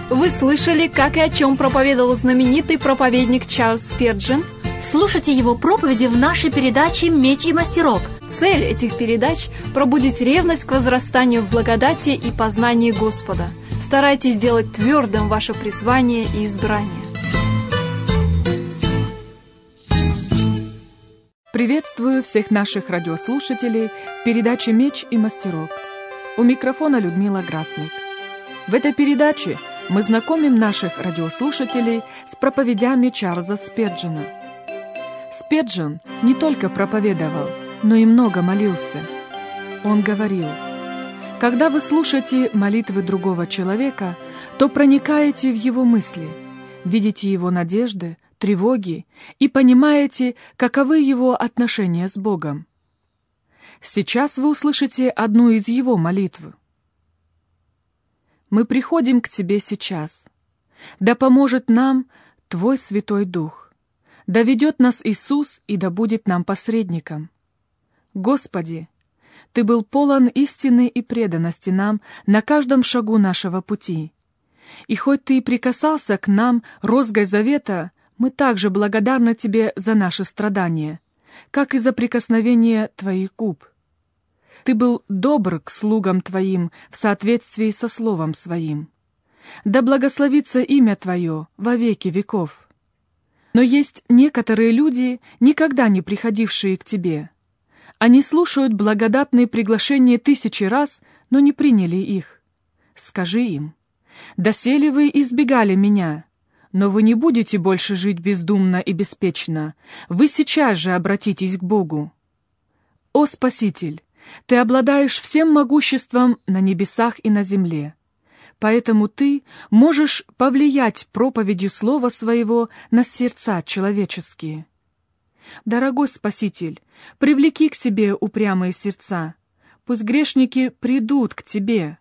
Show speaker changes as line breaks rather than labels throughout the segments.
Вы слышали, как и о чем проповедовал знаменитый проповедник Чарльз Спирджин?
Слушайте его проповеди в нашей передаче «Меч и мастерок».
Цель этих передач – пробудить ревность к возрастанию в благодати и познании Господа. Старайтесь сделать твердым ваше призвание и избрание.
Приветствую всех наших радиослушателей в передаче «Меч и мастерок». У микрофона Людмила Грасмик. В этой передаче мы знакомим наших радиослушателей с проповедями Чарльза Спирджина. Спирджин не только проповедовал, но и много молился. Он говорил: «Когда вы слушаете молитвы другого человека, то проникаете в его мысли, видите его надежды, тревоги и понимаете, каковы его отношения с Богом». Сейчас вы услышите одну из его молитв. «Мы приходим к Тебе сейчас. Да поможет нам Твой Святой Дух. Да ведет нас Иисус и да будет нам посредником. Господи, Ты был полон истины и преданности нам на каждом шагу нашего пути. И хоть Ты и прикасался к нам розгой завета, мы также благодарны Тебе за наши страдания, как и за прикосновение Твоих губ. Ты был добр к слугам Твоим в соответствии со словом Своим. Да благословится имя Твое во веки веков. Но есть некоторые люди, никогда не приходившие к Тебе. Они слушают благодатные приглашения 1000 раз, но не приняли их. Скажи им: доселе вы избегали Меня, но вы не будете больше жить бездумно и беспечно. Вы сейчас же обратитесь к Богу. О Спаситель! Ты обладаешь всем могуществом на небесах и на земле. Поэтому Ты можешь повлиять проповедью Слова Своего на сердца человеческие. Дорогой Спаситель, привлеки к себе упрямые сердца. Пусть грешники придут к Тебе.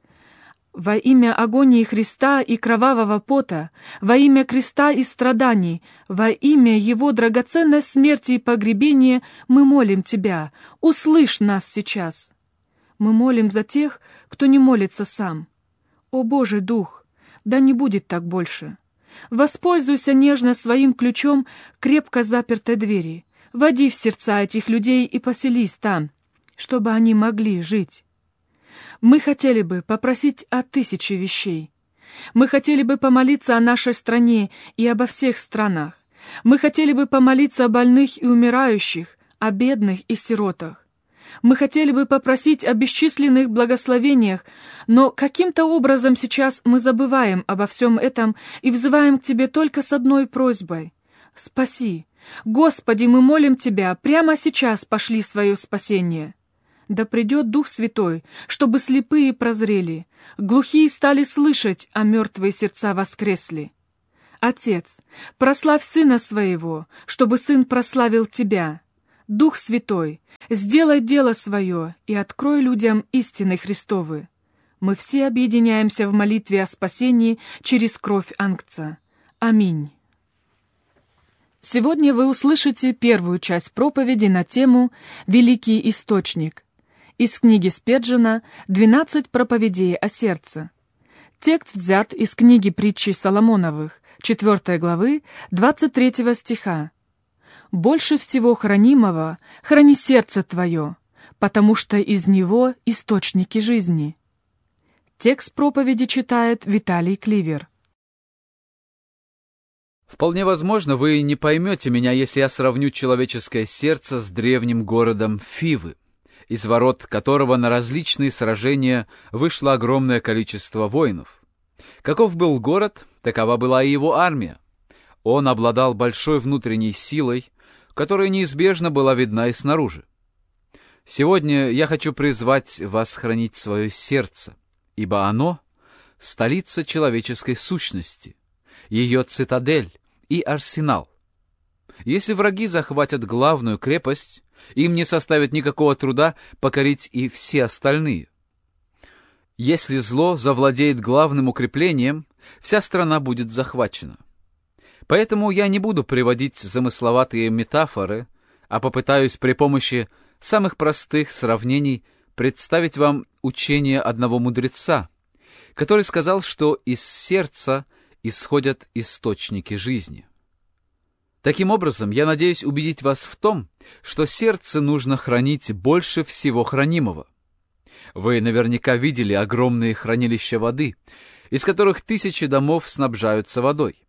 Во имя агонии Христа и кровавого пота, во имя креста и страданий, во имя Его драгоценной смерти и погребения мы молим Тебя, услышь нас сейчас. Мы молим за тех, кто не молится сам. О Божий Дух, да не будет так больше. Воспользуйся нежно своим ключом крепко запертой двери, води в сердца этих людей и поселись там, чтобы они могли жить. Мы хотели бы попросить о 1000 вещей. Мы хотели бы помолиться о нашей стране и обо всех странах. Мы хотели бы помолиться о больных и умирающих, о бедных и сиротах. Мы хотели бы попросить о бесчисленных благословениях, но каким-то образом сейчас мы забываем обо всем этом и взываем к Тебе только с одной просьбой. Спаси! Господи, мы молим Тебя, прямо сейчас пошли свое спасение. Да придет Дух Святой, чтобы слепые прозрели, глухие стали слышать, а мертвые сердца воскресли. Отец, прославь Сына Своего, чтобы Сын прославил Тебя. Дух Святой, сделай дело Свое и открой людям истины Христовы. Мы все объединяемся в молитве о спасении через кровь Ангца. Аминь. Сегодня вы услышите первую часть проповеди на тему «Великий источник» из книги Спирджина «12 проповедей о сердце». Текст взят из книги притчей Соломоновых, 4 главы, 23 стиха. «Больше всего хранимого храни сердце твое, потому что из него источники жизни». Текст проповеди читает Виталий Кливер.
Вполне возможно, вы не поймете меня, если я сравню человеческое сердце с древним городом Фивы, из ворот которого на различные сражения вышло огромное количество воинов. Каков был город, такова была и его армия. Он обладал большой внутренней силой, которая неизбежно была видна и снаружи. Сегодня я хочу призвать вас хранить свое сердце, ибо оно — столица человеческой сущности, ее цитадель и арсенал. Если враги захватят главную крепость, им не составит никакого труда покорить и все остальные. Если зло завладеет главным укреплением, вся страна будет захвачена. Поэтому я не буду приводить замысловатые метафоры, а попытаюсь при помощи самых простых сравнений представить вам учение одного мудреца, который сказал, что из сердца исходят источники жизни. Таким образом, я надеюсь убедить вас в том, что сердце нужно хранить больше всего хранимого. Вы наверняка видели огромные хранилища воды, из которых тысячи домов снабжаются водой.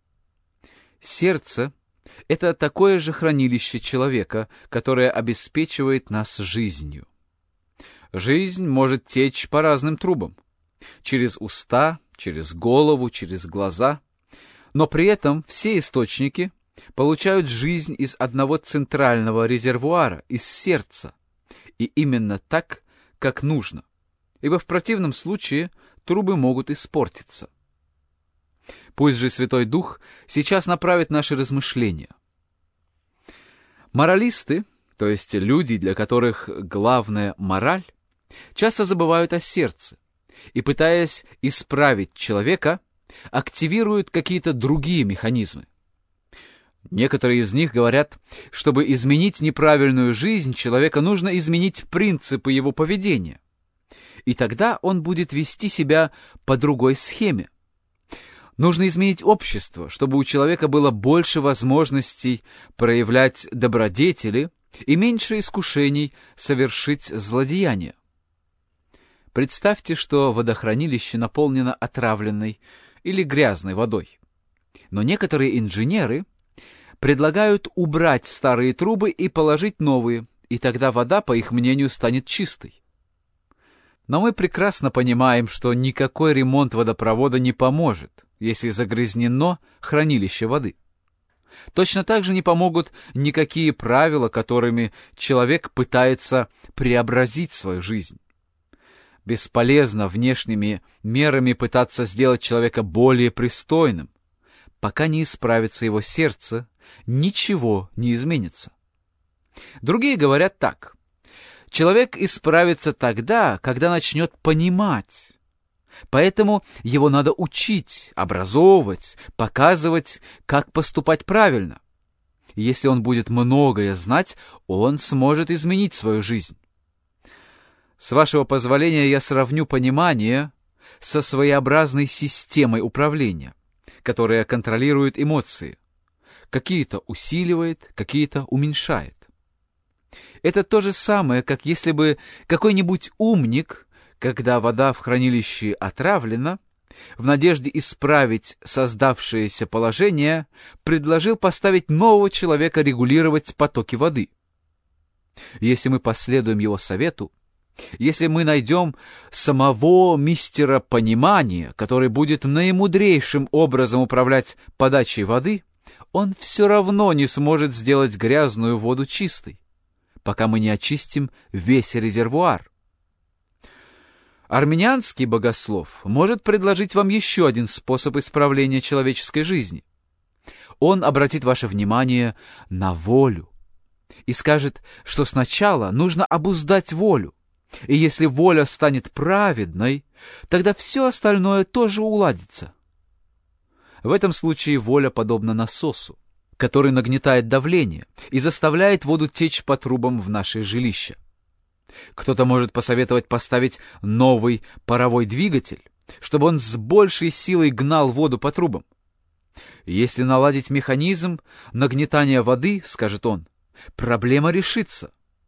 Сердце — это такое же хранилище человека, которое обеспечивает нас жизнью. Жизнь может течь по разным трубам. Через уста, через голову, через глаза. Но при этом все источники получают жизнь из одного центрального резервуара, из сердца. И именно так, как нужно. Ибо в противном случае трубы могут испортиться. Пусть же Святой Дух сейчас направит наши размышления. Моралисты, то есть люди, для которых главное мораль, часто забывают о сердце и, пытаясь исправить человека, активируют какие-то другие механизмы. Некоторые из них говорят, чтобы изменить неправильную жизнь человека, нужно изменить принципы его поведения. И тогда он будет вести себя по другой схеме. Нужно изменить общество, чтобы у человека было больше возможностей проявлять добродетели и меньше искушений совершить злодеяния. Представьте, что водохранилище наполнено отравленной или грязной водой. Но некоторые инженеры предлагают убрать старые трубы и положить новые, и тогда вода, по их мнению, станет чистой. Но мы прекрасно понимаем, что никакой ремонт водопровода не поможет, если загрязнено хранилище воды. Точно так же не помогут никакие правила, которыми человек пытается преобразить свою жизнь. Бесполезно внешними мерами пытаться сделать человека более пристойным. Пока не исправится его сердце, ничего не изменится. Другие говорят так. Человек исправится тогда, когда начнет понимать. Поэтому его надо учить, образовывать, показывать, как поступать правильно. Если он будет многое знать, он сможет изменить свою жизнь. С вашего позволения я сравню понимание со своеобразной системой управления, которая контролирует эмоции. Какие-то усиливает, какие-то уменьшает. Это то же самое, как если бы какой-нибудь умник, когда вода в хранилище отравлена, в надежде исправить создавшееся положение, предложил поставить нового человека регулировать потоки воды. Если мы последуем его совету, если мы найдем самого мистера понимания, который будет наимудрейшим образом управлять подачей воды, он все равно не сможет сделать грязную воду чистой, пока мы не очистим весь резервуар. Армянианский богослов может предложить вам еще один способ исправления человеческой жизни. Он обратит ваше внимание на волю и скажет, что сначала нужно обуздать волю, и если воля станет праведной, тогда все остальное тоже уладится. В этом случае воля подобна насосу, который нагнетает давление и заставляет воду течь по трубам в наше жилище. Кто-то может посоветовать поставить новый паровой двигатель, чтобы он с большей силой гнал воду по трубам. Если наладить механизм нагнетания воды, скажет он, проблема решится.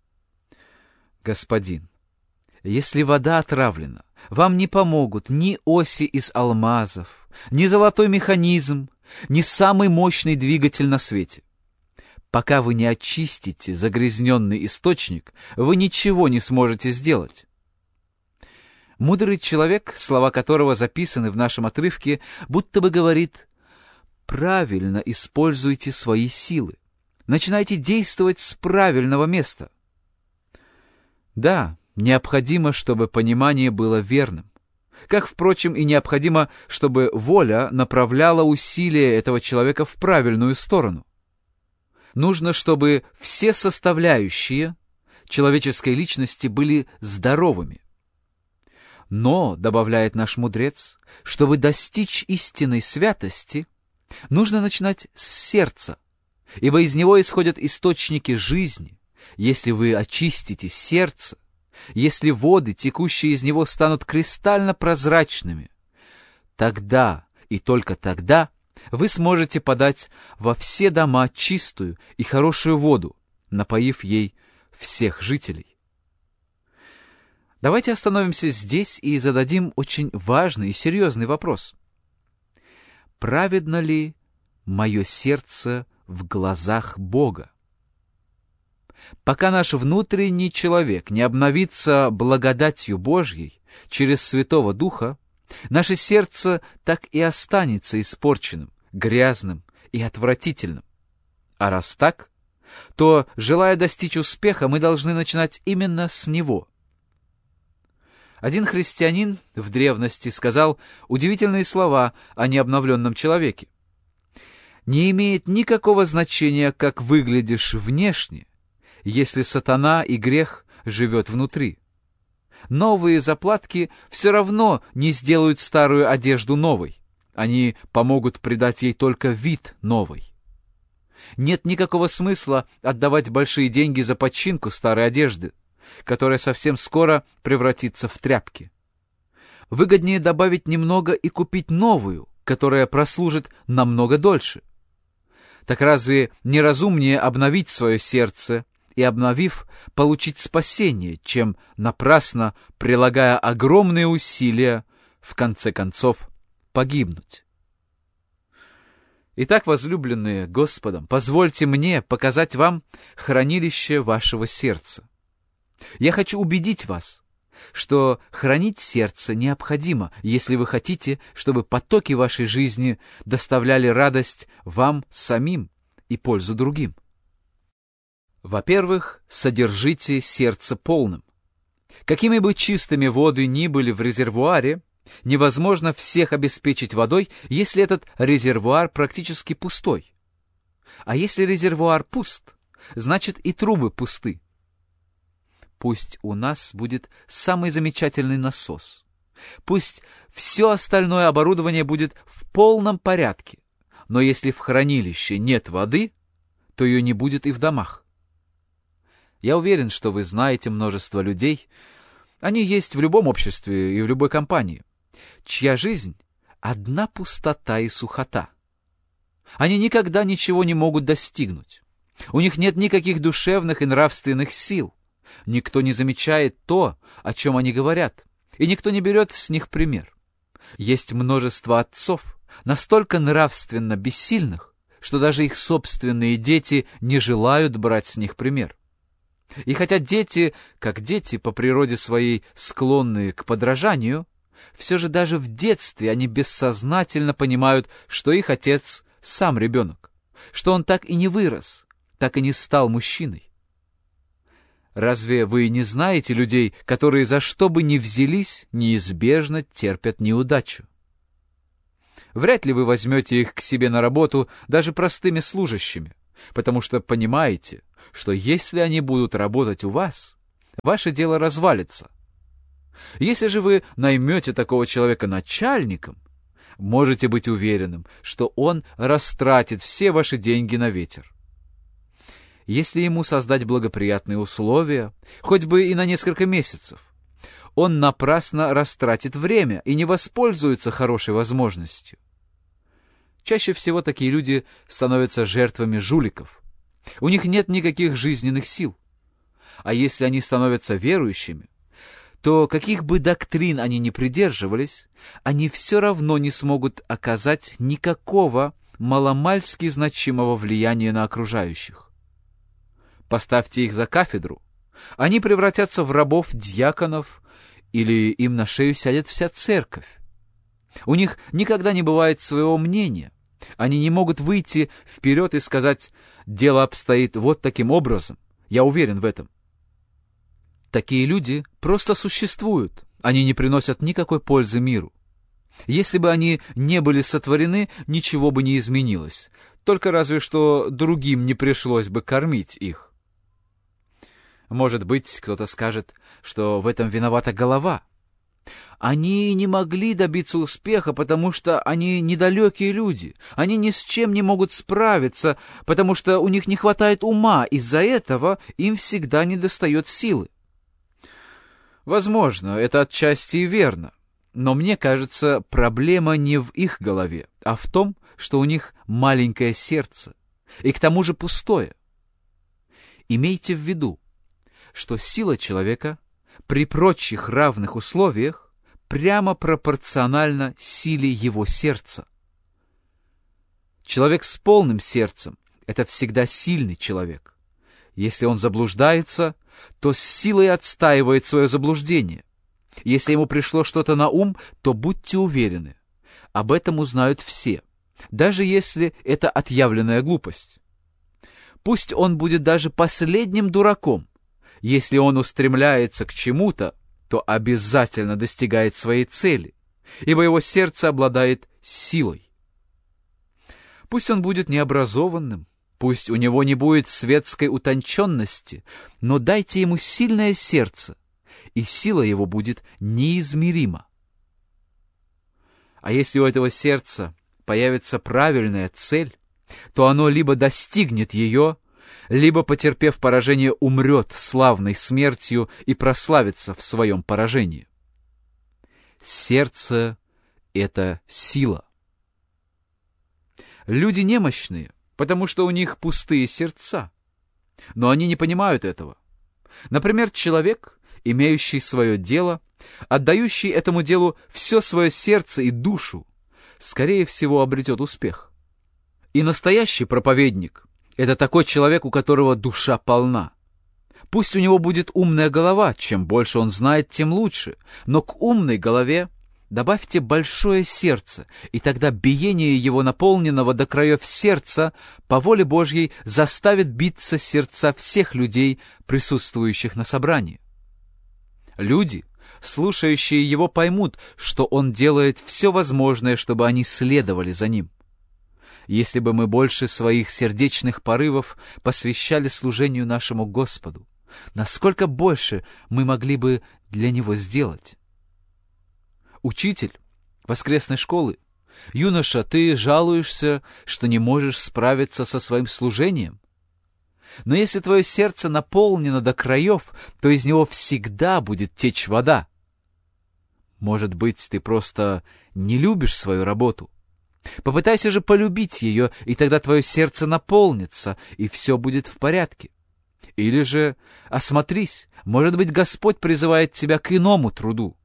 Господин, если вода отравлена, вам не помогут ни оси из алмазов, ни золотой механизм, ни самый мощный двигатель на свете. Пока вы не очистите загрязненный источник, вы ничего не сможете сделать. Мудрый человек, слова которого записаны в нашем отрывке, будто бы говорит: правильно используйте свои силы, начинайте действовать с правильного места. Да, необходимо, чтобы понимание было верным. Как, впрочем, и необходимо, чтобы воля направляла усилия этого человека в правильную сторону. Нужно, чтобы все составляющие человеческой личности были здоровыми. Но, добавляет наш мудрец, чтобы достичь истинной святости, нужно начинать с сердца, ибо из него исходят источники жизни. Если вы очистите сердце, если воды, текущие из него, станут кристально прозрачными, тогда и только тогда вы сможете подать во все дома чистую и хорошую воду, напоив ей всех жителей. Давайте остановимся здесь и зададим очень важный и серьезный вопрос. Праведно ли мое сердце в глазах Бога? Пока наш внутренний человек не обновится благодатью Божьей через Святого Духа, наше сердце так и останется испорченным, грязным и отвратительным. А раз так, то, желая достичь успеха, мы должны начинать именно с него. Один христианин в древности сказал удивительные слова о необновленном человеке. «Не имеет никакого значения, как выглядишь внешне, если сатана и грех живет внутри. Новые заплатки все равно не сделают старую одежду новой. Они помогут придать ей только вид новой. Нет никакого смысла отдавать большие деньги за починку старой одежды, которая совсем скоро превратится в тряпки. Выгоднее добавить немного и купить новую, которая прослужит намного дольше. Так разве не разумнее обновить свое сердце и, обновив, получить спасение, чем напрасно, прилагая огромные усилия, в конце концов погибнуть? Итак, возлюбленные Господом, позвольте мне показать вам хранилище вашего сердца. Я хочу убедить вас, что хранить сердце необходимо, если вы хотите, чтобы потоки вашей жизни доставляли радость вам самим и пользу другим. Во-первых, содержите сердце полным. Какими бы чистыми воды ни были в резервуаре, невозможно всех обеспечить водой, если этот резервуар практически пустой. А если резервуар пуст, значит и трубы пусты. Пусть у нас будет самый замечательный насос. Пусть все остальное оборудование будет в полном порядке. Но если в хранилище нет воды, то ее не будет и в домах. Я уверен, что вы знаете множество людей, они есть в любом обществе и в любой компании, чья жизнь — одна пустота и сухота. Они никогда ничего не могут достигнуть. У них нет никаких душевных и нравственных сил. Никто не замечает то, о чем они говорят, и никто не берет с них пример. Есть множество отцов, настолько нравственно бессильных, что даже их собственные дети не желают брать с них пример. И хотя дети, как дети, по природе своей склонные к подражанию, все же даже в детстве они бессознательно понимают, что их отец сам ребенок, что он так и не вырос, так и не стал мужчиной. Разве вы не знаете людей, которые за что бы ни взялись, неизбежно терпят неудачу? Вряд ли вы возьмете их к себе на работу даже простыми служащими, потому что понимаете, что если они будут работать у вас, ваше дело развалится. Если же вы наймете такого человека начальником, можете быть уверенным, что он растратит все ваши деньги на ветер. Если ему создать благоприятные условия, хоть бы и на несколько месяцев, он напрасно растратит время и не воспользуется хорошей возможностью. Чаще всего такие люди становятся жертвами жуликов. У них нет никаких жизненных сил. А если они становятся верующими, то каких бы доктрин они ни придерживались, они все равно не смогут оказать никакого маломальски значимого влияния на окружающих. Поставьте их за кафедру, они превратятся в рабов дьяконов, или им на шею сядет вся церковь. У них никогда не бывает своего мнения. Они не могут выйти вперед и сказать: «Дело обстоит вот таким образом, я уверен в этом». Такие люди просто существуют, они не приносят никакой пользы миру. Если бы они не были сотворены, ничего бы не изменилось, только разве что другим не пришлось бы кормить их. Может быть, кто-то скажет, что в этом виновата голова. Они не могли добиться успеха, потому что они недалекие люди. Они ни с чем не могут справиться, потому что у них не хватает ума, из-за этого им всегда недостает силы. Возможно, это отчасти и верно. Но мне кажется, проблема не в их голове, а в том, что у них маленькое сердце, и к тому же пустое. Имейте в виду, что сила человека при прочих равных условиях прямо пропорциональна силе его сердца. Человек с полным сердцем — это всегда сильный человек. Если он заблуждается, то с силой отстаивает свое заблуждение. Если ему пришло что-то на ум, то будьте уверены, об этом узнают все, даже если это отъявленная глупость. Пусть он будет даже последним дураком. Если он устремляется к чему-то, то обязательно достигает своей цели, ибо его сердце обладает силой. Пусть он будет необразованным, пусть у него не будет светской утонченности, но дайте ему сильное сердце, и сила его будет неизмерима. А если у этого сердца появится правильная цель, то оно либо достигнет ее, либо, потерпев поражение, умрет славной смертью и прославится в своем поражении. Сердце — это сила. Люди немощные, потому что у них пустые сердца. Но они не понимают этого. Например, человек, имеющий свое дело, отдающий этому делу все свое сердце и душу, скорее всего, обретет успех. И настоящий проповедник — это такой человек, у которого душа полна. Пусть у него будет умная голова, чем больше он знает, тем лучше, но к умной голове добавьте большое сердце, и тогда биение его наполненного до краев сердца по воле Божьей заставит биться сердца всех людей, присутствующих на собрании. Люди, слушающие его, поймут, что он делает все возможное, чтобы они следовали за ним. Если бы мы больше своих сердечных порывов посвящали служению нашему Господу, насколько больше мы могли бы для Него сделать? Учитель воскресной школы, юноша, ты жалуешься, что не можешь справиться со своим служением? Но если твое сердце наполнено до краев, то из него всегда будет течь вода. Может быть, ты просто не любишь свою работу? Попытайся же полюбить ее, и тогда твое сердце наполнится, и все будет в порядке. Или же осмотрись, может быть, Господь призывает тебя к иному труду.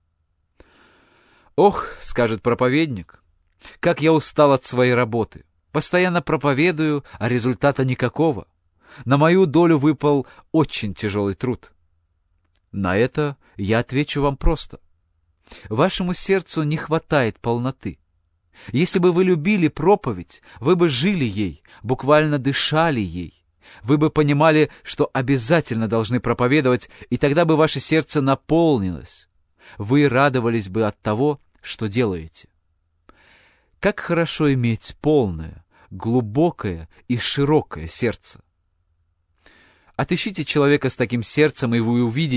«Ох, — скажет проповедник, — как я устал от своей работы. Постоянно проповедую, а результата никакого. На мою долю выпал очень тяжелый труд». На это я отвечу вам просто. Вашему сердцу не хватает полноты. Если бы вы любили проповедь, вы бы жили ей, буквально дышали ей. Вы бы понимали, что обязательно должны проповедовать, и тогда бы ваше сердце наполнилось. Вы радовались бы от того, что делаете. Как хорошо иметь полное, глубокое и широкое сердце. Отыщите человека с таким сердцем, и вы увидите,